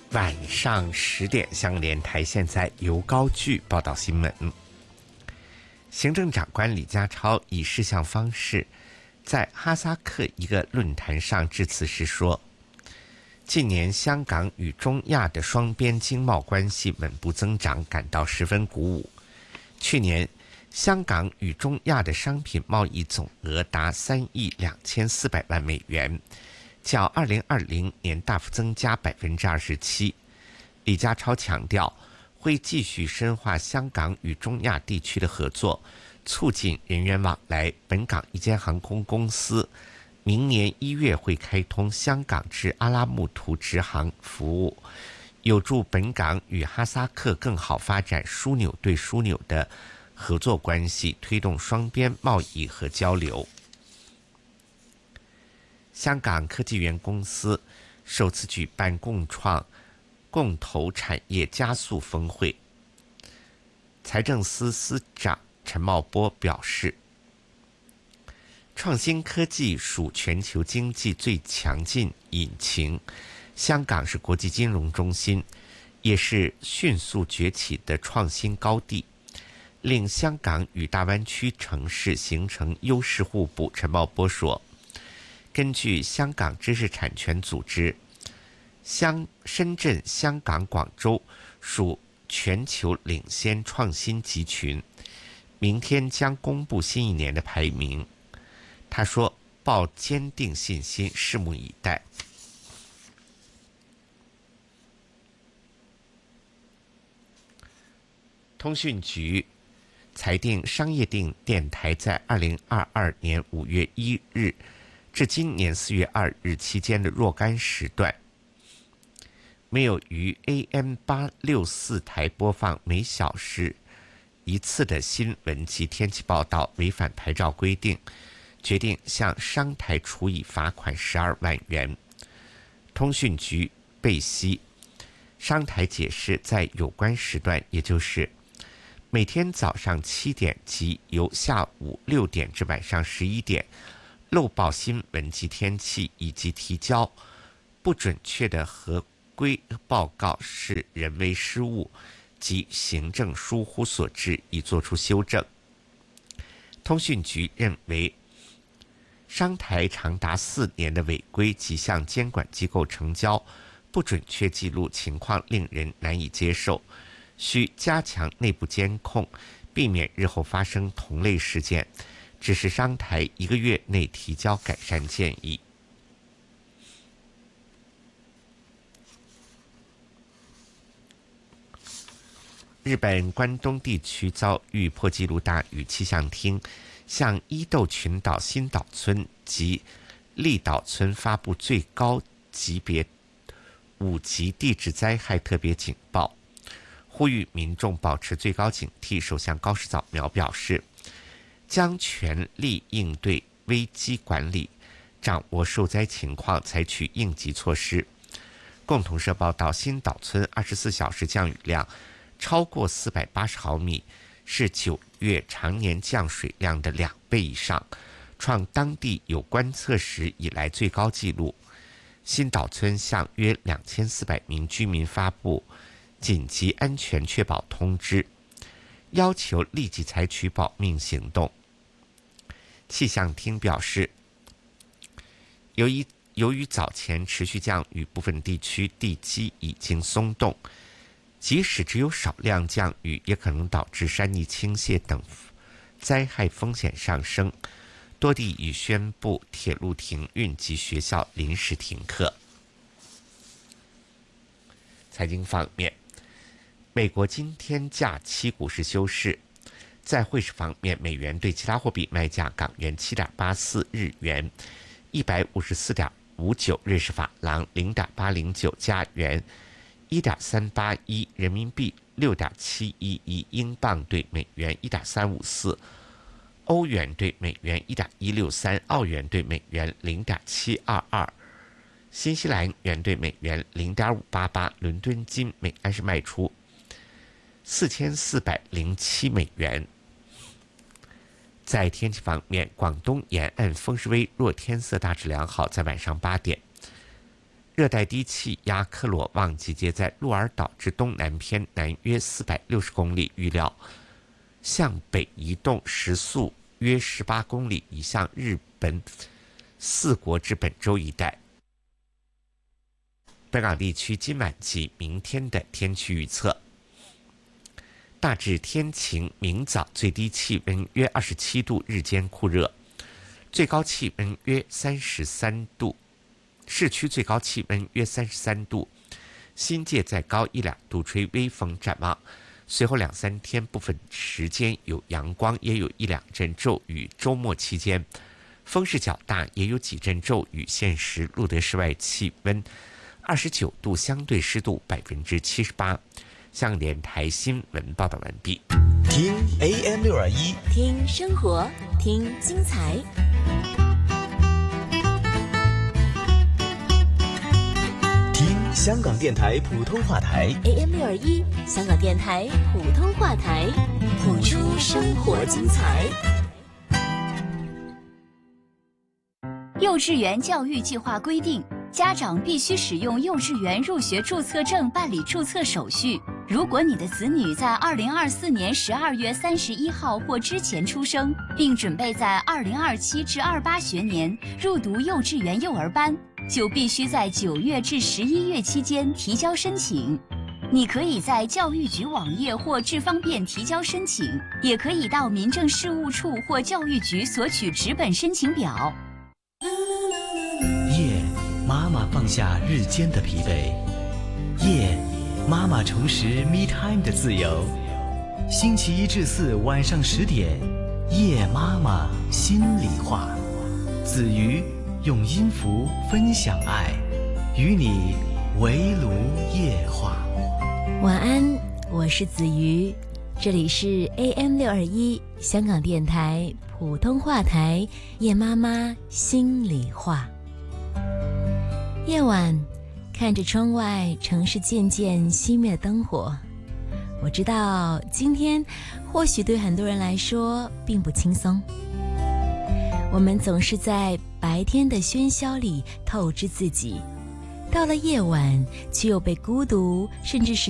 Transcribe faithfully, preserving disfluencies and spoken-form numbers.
晚上十点，香港电台现在由高句报道新闻。行政长官李家超以视像方式在哈萨克一个论坛上致辞时说，近年香港与中亚的双边经贸关系稳步增长感到十分鼓舞。去年香港与中亚的商品贸易总额达三亿两千四百万美元，较二零二零年大幅增加百分之二十七。李家超强调，会继续深化香港与中亚地区的合作，促进人员往来。本港一间航空公司明年一月会开通香港至阿拉木图直航服务，有助本港与哈萨克更好发展枢纽对枢纽的合作关系，推动双边贸易和交流。香港科技园公司首次举办共创共投产业加速峰会，财政司司长陈茂波表示，创新科技属全球经济最强劲引擎，香港是国际金融中心，也是迅速崛起的创新高地，令香港与大湾区城市形成优势互补。陈茂波说，根据香港知识产权组织，香深圳、香港、广州属全球领先创新集群，明天将公布新一年的排名。他说，抱坚定信心，拭目以待。通讯局裁定商业电电台在二零二二年五月一日至今年四月二日期间的若干时段，没有于 A M 八六四 台播放每小时一次的新闻及天气报道，违反牌照规定，决定向商台处以罚款十二万元。通讯局备悉，商台解释，在有关时段，也就是每天早上七点及由下午六点至晚上十一点，漏报新闻及天气以及提交不准确的合规报告是人为失误及行政疏忽所致，已作出修正。通讯局认为，商台长达四年的违规及向监管机构呈交不准确记录情况令人难以接受，需加强内部监控，避免日后发生同类事件，指示商台一个月内提交改善建议。日本关东地区遭遇破纪录大雨，气象厅向伊豆群岛新岛村及立岛村发布最高级别五级地质灾害特别警报，呼吁民众保持最高警惕。首相高市早苗表示，将全力应对危机管理，掌握受灾情况，采取应急措施。共同社报道，新岛村二十四小时降雨量超过四百八十毫米，是九月常年降水量的两倍以上，创当地有观测史以来最高纪录。新岛村向约两千四百名居民发布紧急安全确保通知，要求立即采取保命行动。气象厅表示，由于由于早前持续降雨，部分地区地基已经松动，即使只有少量降雨，也可能导致山泥倾泻等灾害风险上升。多地已宣布铁路停运及学校临时停课。财经方面，美国今天假期股市休市。在汇市方面，美元对其他货币卖价：港元七点八四，日元一百五十四点五九，瑞士法郎零点八零九，加元一点三八一，人民币六点七一一，英镑对美元一点三五四，欧元对美元一点一六三，澳元对美元零点七二二，新西兰元对美元零点五八八。伦敦金每安士卖出四千四百零七美元。在天气方面，广东沿岸风势微弱，天色大致良好。在晚上八点， 热带低气压克罗旺集结在鹿儿岛之东南偏南约四百六十公里，预料向北移动，时速约十八公里，移向日本四国至本州一带。本港地区今晚及明天的天气预测：大致天晴，明早最低气温约二十七度，日间酷热，最高气温约三十三度，市区最高气温约三十三度，新界再高一两度，吹微风。展望随后两三天部分时间有阳光，也有一两阵骤雨，周末期间风势较大，也有几阵骤雨。现时录得室外气温二十九度，相对湿度百分之七十八。向联台新闻报道完毕。 听 A M 六二一， 听生活，听精彩。 听香港电台普通话台 A M 六二一，香港电台普通话台，谱出生活精彩。 幼稚园教育计划规定，家长必须使用幼稚园入学注册证办理注册手续。如果你的子女在二零二四年十二月三十一号或之前出生，并准备在二零二七至二八学年入读幼稚园幼儿班，就必须在九月至十一月期间提交申请。你可以在教育局网页或智方便提交申请，也可以到民政事务处或教育局索取纸本申请表。 夜，妈妈放下日间的疲惫。夜，妈妈重拾 me time 的自由。星期一至四晚上十点，夜妈妈心里话。子瑜用音符分享爱，与你围炉夜话。 晚安，我是子瑜，这里是 A M 六二一香港电台普通话台，夜妈妈心里话。夜晚看着窗外城市渐渐熄灭的灯火，我知道今天或许对很多人来说并不轻松。我们总是在白天的喧嚣里透支自己，到了夜晚却又被孤独甚至是